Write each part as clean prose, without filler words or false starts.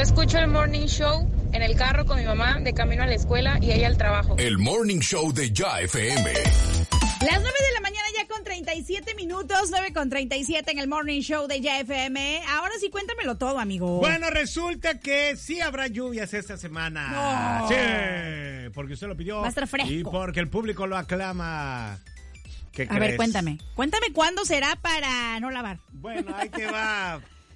escucho el Morning Show en el carro con mi mamá de camino a la escuela y ella al trabajo. El Morning Show de Ya FM. Las 9 de la mañana ya con 37 minutos, 9:37 en el Morning Show de Ya FM. Ahora sí, cuéntamelo todo, amigo. Bueno, resulta que sí habrá lluvias esta semana. No. Sí, porque usted lo pidió. Va a estar fresco. Y porque el público lo aclama. ¿Qué crees? A ver, cuéntame cuándo será para no lavar. Bueno, ahí te va.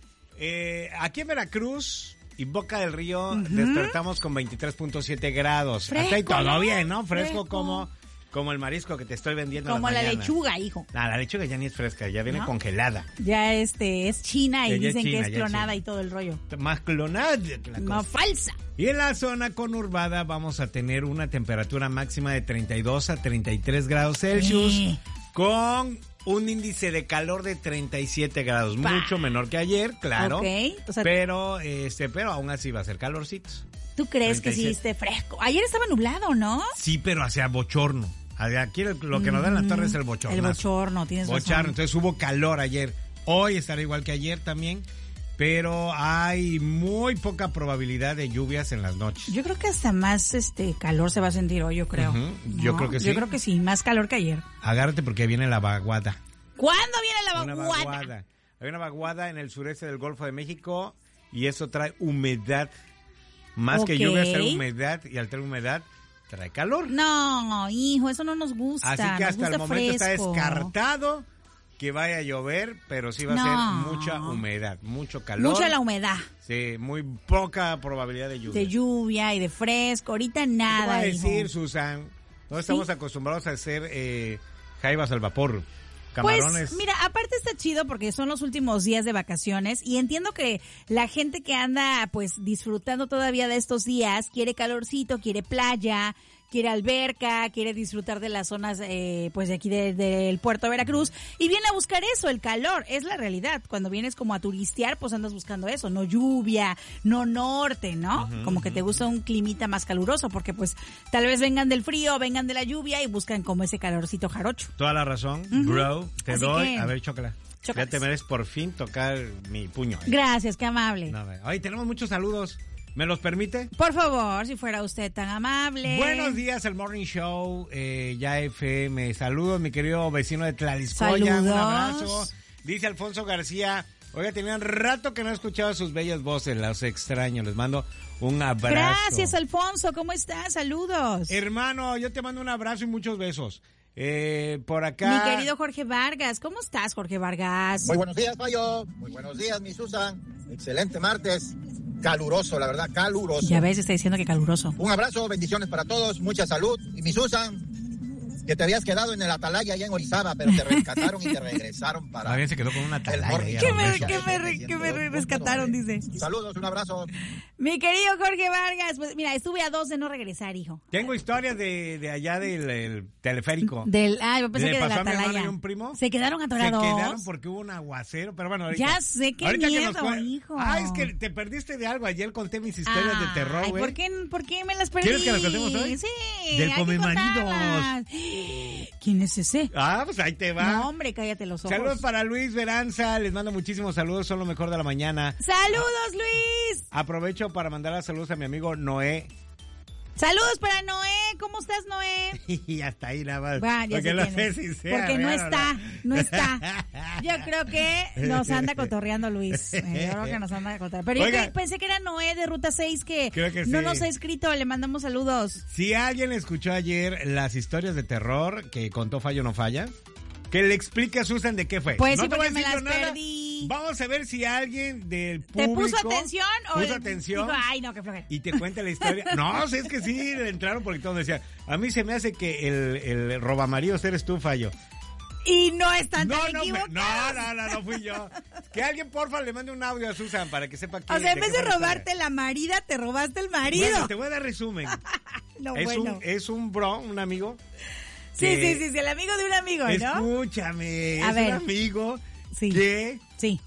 Aquí en Veracruz y Boca del Río despertamos con 23.7 grados. Fresco, Hasta ahí todo ¿no? bien, ¿no? Fresco Fresco. como el marisco que te estoy vendiendo Como en la mañana. lechuga, hijo. No, la lechuga ya ni es fresca, ya viene ¿No? congelada. Ya es china y Ya es dicen china, que es ya es clonada china. y todo el rollo. Más clonada que la No, cosa. falsa. Y en la zona conurbada vamos a tener una temperatura máxima de 32 a 33 grados Celsius con un índice de calor de 37 grados, mucho menor que ayer, claro. Ok, o sea, pero aún así va a ser calorcito. ¿tú crees que sí 37? esté fresco? Ayer estaba nublado, ¿no? Sí, pero hacia bochorno. Aquí lo que nos da en la torre es el bochorno. El bochorno, tienes razón. Entonces hubo calor ayer. Hoy estará igual que ayer también, pero hay muy poca probabilidad de lluvias en las noches. Yo creo que hasta más calor se va a sentir hoy, yo creo. Ujú, yo ¿No? creo que sí. Yo creo que sí, más calor que ayer. Agárrate porque viene la vaguada. ¿Cuándo viene la Una vaguada? vaguada. Hay una vaguada en el sureste del Golfo de México y eso trae humedad. Más que Ok. lluvia, trae humedad y al traer humedad trae calor. No, hijo, eso no nos gusta. Así que nos hasta el gusta momento está fresco. descartado que vaya a llover, pero sí va a No. ser mucha humedad, mucho calor. Mucha la humedad. Sí, muy poca probabilidad de lluvia. De lluvia y de fresco. Ahorita ¿Qué te voy a nada, decir, hijo. Susan? No estamos acostumbrados a hacer jaivas al vapor. Pues, Camarones. mira, aparte está chido porque son los últimos días de vacaciones y entiendo que la gente que anda, pues, disfrutando todavía de estos días quiere calorcito, quiere playa, quiere alberca, quiere disfrutar de las zonas, pues, de aquí del puerto de Veracruz y viene a buscar eso, el calor, es la realidad. Cuando vienes como a turistear, pues andas buscando eso, no lluvia, no norte, ¿no? Como que te gusta un climita más caluroso porque, pues, tal vez vengan del frío, vengan de la lluvia y buscan como ese calorcito jarocho. Toda la razón, bro. Te Así doy. que- A ver, chócala. Chócalas. Ya te mereces por fin tocar mi puño. Gracias, qué amable. No, ay, tenemos muchos saludos. ¿Me los permite? Por favor, si fuera usted tan amable. Buenos días, el Morning Show, Ya FM. Saludos, mi querido vecino de Tlaxcoya. Un Saludos. abrazo. Dice Alfonso García. Oiga, tenían rato que no escuchaba sus bellas voces. Los extraño. Les mando un abrazo. Gracias, Alfonso. ¿Cómo estás? Saludos. Hermano, yo te mando un abrazo y muchos besos. Por acá. Mi querido Jorge Vargas. ¿Cómo estás, Jorge Vargas? Muy buenos días, Mayo. Muy buenos días, mi Susan. Excelente martes. Caluroso, la verdad, caluroso. Ya ves, está diciendo que caluroso. Un abrazo, bendiciones para todos, mucha salud. Y mi Susan, que te habías quedado en el Atalaya allá en Orizaba, pero te rescataron y te regresaron para... También se quedó con una el atalaya. morning. ¿Qué me rescataron, dice? Saludos, un abrazo. Mi querido Jorge Vargas. Pues mira, estuve a 2 de no regresar, hijo. Tengo historias de allá del teleférico. Yo pensé ¿Le que de pasó la a mi hermano Atalaya. y un primo? ¿Se quedaron atorados? Se quedaron porque hubo un aguacero, pero bueno, ahorita. Ya sé, qué ahorita que miedo, nos hijo. Es que te perdiste de algo. Ayer conté mis historias de terror, Ay, güey. ¿por qué me las perdí? ¿Quieres que las contemos hoy? Sí. Del hay que Comemaridos. contarlas. ¿Quién es ese? Pues ahí te va. No, hombre, cállate los ojos. Saludos para Luis Veranza. Les mando muchísimos saludos. Son lo mejor de la mañana. ¡Saludos, Luis! Aprovecho para mandar saludos a mi amigo Noé. Saludos para Noé. ¿Cómo estás, Noé? Y hasta ahí nada más. Va, ya porque sé no quién sé es. si sea Porque no real o está, no está. Yo creo que nos anda cotorreando Luis. Yo creo que nos anda cotorreando. Pero Oiga. yo pensé que era Noé de Ruta 6 que Creo que no sí. nos ha escrito. Le mandamos saludos. Si alguien escuchó ayer las historias de terror que contó Fallo No Falla, que le explique a Susan de qué fue. Pues no sí, te voy porque a me decir las nada. perdí. Vamos a ver si alguien del ¿Te público puso atención? puso atención Dijo, ay, no, qué flojera. y te cuenta la historia. No, si es que sí, le entraron porque todos decían, a mí se me hace que el robamaríos eres tú, Fallo. Y no están tan No equivocados. fui yo. Que alguien, porfa, le mande un audio a Susan para que sepa que... O sea, en de vez qué de fue la robarte historia. la marida, te robaste el marido. Bueno, te voy a dar resumen. No, es, bueno. es un bro, un amigo. Sí, el amigo de un amigo, ¿no? Escúchame, A es ver. un amigo Sí. que Sí.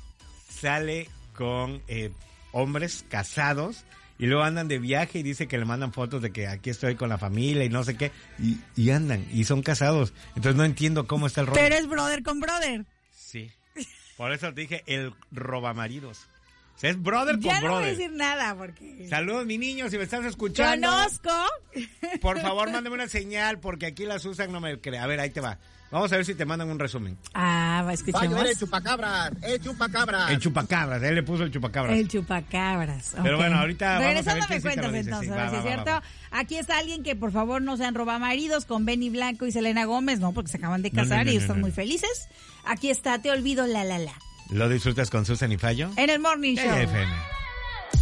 sale con hombres casados y luego andan de viaje y dice que le mandan fotos de que aquí estoy con la familia y no sé qué, y andan, y son casados. Entonces no entiendo cómo está el rollo. Pero es brother con brother. Sí, por eso te dije el robamaridos. Es brother con Ya no voy a brother. decir nada porque... Saludos, mi niño, si me estás escuchando. Conozco. Por favor, mándame una señal porque aquí la Susan no me cree. A ver, ahí te va. Vamos a ver si te mandan un resumen. Escuchemos. Fallo, el chupacabras, el chupacabras. El chupacabras, él le puso el chupacabras. El chupacabras. Pero ok. bueno, ahorita regresando vamos a ver me quién sí te lo cuentas dice. entonces, Sí, a ver si es cierto. va. Aquí está alguien que por favor no sean robamaridos con Benny Blanco y Selena Gómez, no, porque se acaban de casar y están muy felices. Aquí está, Te olvido la. ¿Lo disfrutas con Susan y Fallo? En el Morning Show. FM.